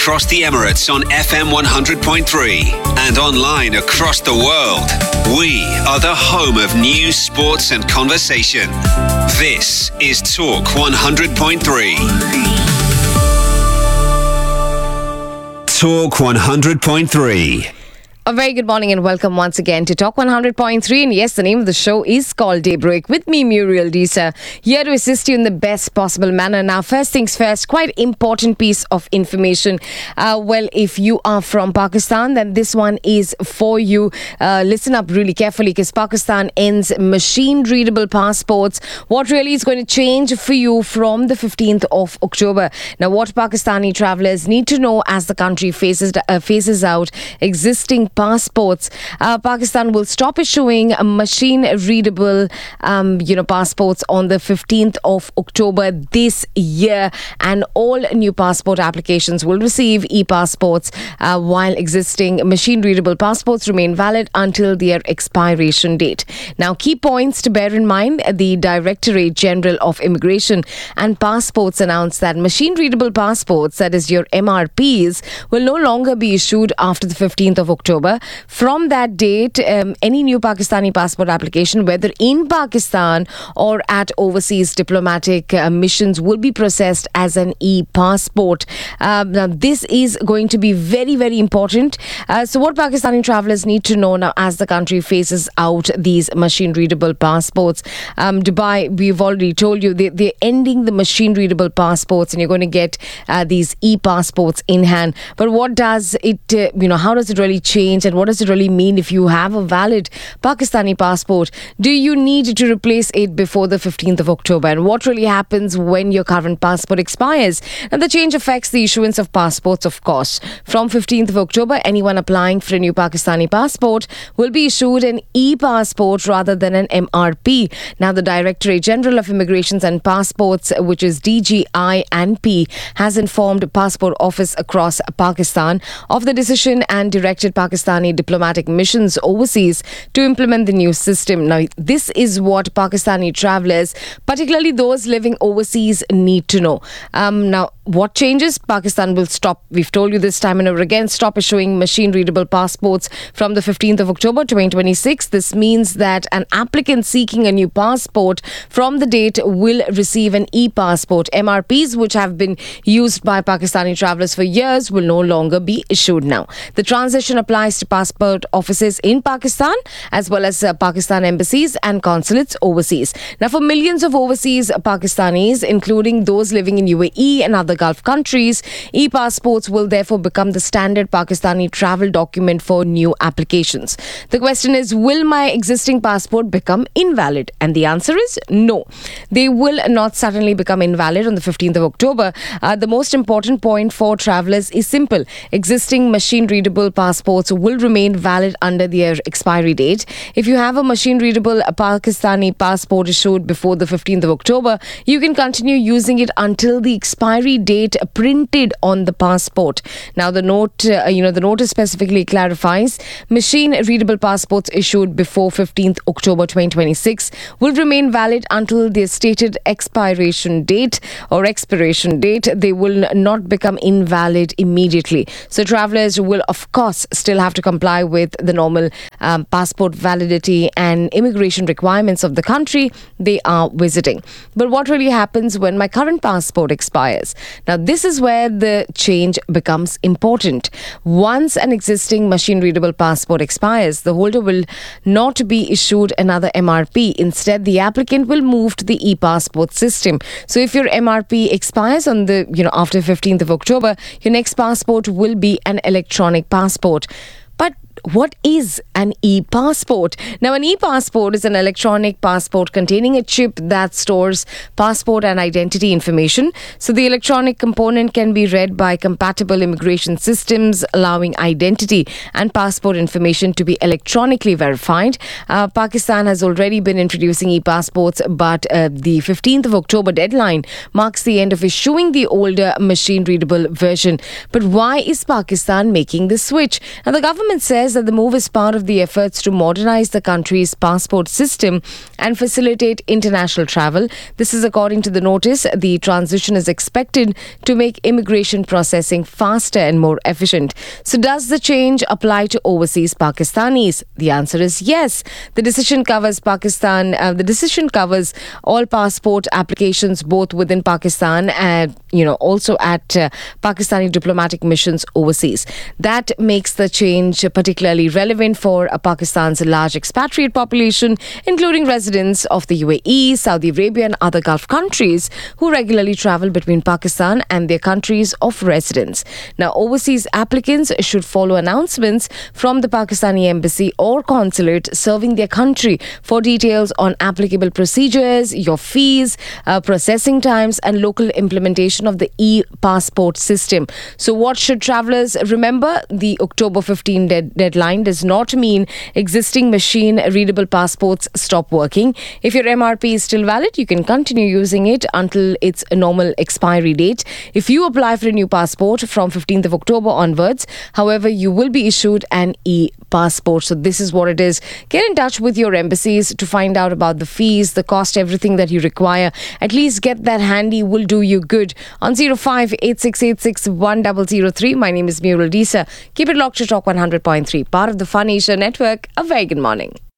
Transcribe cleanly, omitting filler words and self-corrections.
across the Emirates on FM 100.3 and online across the world. We are the home of news, sports and conversation. This is Talk 100.3. Talk 100.3. A very good morning and welcome once again to Talk 100.3. And yes, the name of the show is called Daybreak with me, Muriel Disa, here to assist you in the best possible manner. Now, first things first, quite important piece of information. Well, if you are from Pakistan, then this one is for you. Listen up really carefully because Pakistan ends machine-readable passports. What really is going to change for you from the 15th of October? Now, what Pakistani travelers need to know as the country phases out existing passports. Pakistan will stop issuing machine-readable, passports on the 15th of October this year, and all new passport applications will receive e-passports, while existing machine-readable passports remain valid until their expiration date. Now, key points to bear in mind: the Directorate General of Immigration and Passports announced that machine-readable passports, that is your MRPs, will no longer be issued after the 15th of October. From that date, any new Pakistani passport application, whether in Pakistan or at overseas diplomatic missions, will be processed as an e-passport. Now, this is going to be very, very important. So what Pakistani travelers need to know now as the country phases out these machine-readable passports. Dubai, we've already told you, they're ending the machine-readable passports and you're going to get these e-passports in hand. But what does it, how does it really change? And what does it really mean if you have a valid Pakistani passport? Do you need to replace it before the 15th of October? And what really happens when your current passport expires? And the change affects the issuance of passports, of course. From 15th of October, anyone applying for a new Pakistani passport will be issued an e-passport rather than an MRP. Now, the Directorate General of Immigrations and Passports, which is DGI&P, has informed Passport Office across Pakistan of the decision and directed Pakistani diplomatic missions overseas to implement the new system. Now, this is what Pakistani travelers, particularly those living overseas, need to know. Now, what changes? Pakistan will stop, we've told you this time and over again, stop issuing machine-readable passports from the 15th of October 2026. This means that an applicant seeking a new passport from the date will receive an e-passport. MRPs, which have been used by Pakistani travelers for years, will no longer be issued now. The transition applies to passport offices in Pakistan as well as Pakistan embassies and consulates overseas. Now, for millions of overseas Pakistanis, including those living in UAE and other Gulf countries, e-passports will therefore become the standard Pakistani travel document for new applications. The question is, will my existing passport become invalid? And the answer is no. They will not suddenly become invalid on the 15th of October. The most important point for travelers is simple. Existing machine-readable passports will remain valid under their expiry date. If you have a machine-readable Pakistani passport issued before the 15th of October, you can continue using it until the expiry date printed on the passport. Now, the notice specifically clarifies machine-readable passports issued before 15th October 2026 will remain valid until their stated expiration date or expiration date. They will not become invalid immediately. So travelers will, of course, still have to comply with the normal passport validity and immigration requirements of the country they are visiting. But what really happens when my current passport expires? Now, this is where the change becomes important. Once an existing machine-readable passport expires, the holder will not be issued another MRP. Instead, the applicant will move to the e-passport system. So if your MRP expires on the, after 15th of October, your next passport will be an electronic passport. But what is an e-passport? Now, an e-passport is an electronic passport containing a chip that stores passport and identity information. So the electronic component can be read by compatible immigration systems, allowing identity and passport information to be electronically verified. Pakistan has already been introducing e-passports, but the 15th of October deadline marks the end of issuing the older machine-readable version. But why is Pakistan making this switch? Now, the government says says that the move is part of the efforts to modernize the country's passport system and facilitate international travel. This is according to the notice. The transition is expected to make immigration processing faster and more efficient. So does the change apply to overseas Pakistanis? The answer is yes. The decision covers all passport applications both within Pakistan and also at Pakistani diplomatic missions overseas. That makes the change particularly relevant for Pakistan's large expatriate population, including residents of the UAE, Saudi Arabia and other Gulf countries who regularly travel between Pakistan and their countries of residence. Now, overseas applicants should follow announcements from the Pakistani embassy or consulate serving their country for details on applicable procedures, your fees, processing times and local implementation of the e-passport system. So what should travelers remember? The October 15 deadline does not mean existing machine-readable passports stop working. If your MRP is still valid, you can continue using it until its normal expiry date. If you apply for a new passport from 15th of October onwards, however, you will be issued an e-passport. So this is what it is. Get in touch with your embassies to find out about the fees, the cost, everything that you require. At least get that handy, will do you good. On 0586861003. My name is Muriel Disa. Keep it locked to Talk 100.3, part of the Fun Asia Network. A very good morning.